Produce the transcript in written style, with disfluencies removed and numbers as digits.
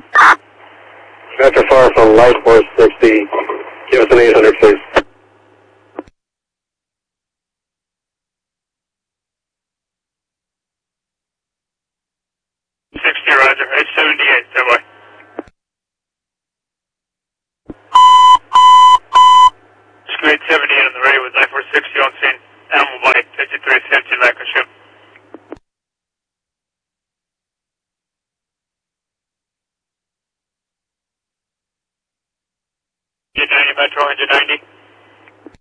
Metro Far from Light Force 60. Give us an 800, please. 60, roger. 878, standby. Squid 78 on the radio with 9460 on scene. Animal body, 5370 Lancashire. J90 Metro, 190.